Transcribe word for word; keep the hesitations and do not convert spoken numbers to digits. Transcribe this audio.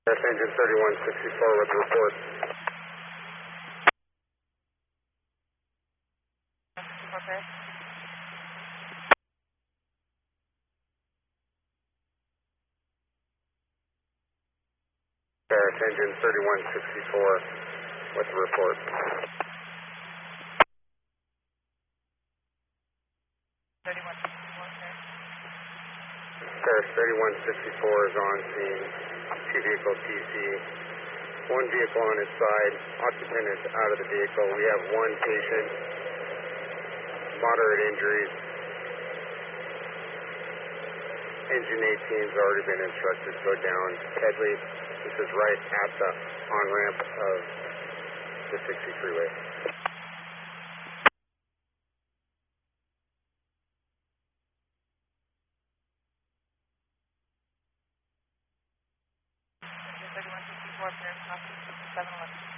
That's engine thirty-one sixty-four with the report. Okay. Paris engine thirty-one sixty-four with the report. thirty-one sixty-four, okay. Paris thirty-one sixty-four is on scene. Two vehicle T C. One vehicle on its side. Occupant is out of the vehicle. We have one patient. Moderate injuries. Engine eighteen's already been instructed to go down. Headley, this is right at the on-ramp of the sixty freeway. thirty-one sixty-four, Paris, seven eleven.